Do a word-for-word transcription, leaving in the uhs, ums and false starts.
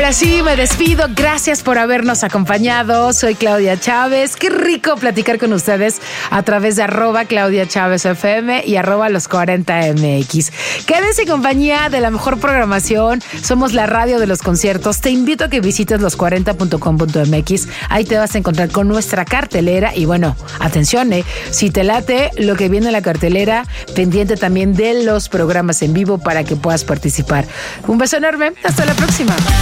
Ahora sí, me despido. Gracias por habernos acompañado. Soy Claudia Chávez. Qué rico platicar con ustedes a través de arroba Claudia Chávez F M y arroba los cuarenta M X. Quédense en compañía de la mejor programación. Somos la radio de los conciertos. Te invito a que visites los cuarenta punto com punto m x. Ahí te vas a encontrar con nuestra cartelera. Y bueno, atención, ¿eh? Si te late lo que viene en la cartelera, pendiente también de los programas en vivo para que puedas participar. Un beso enorme. Hasta la próxima.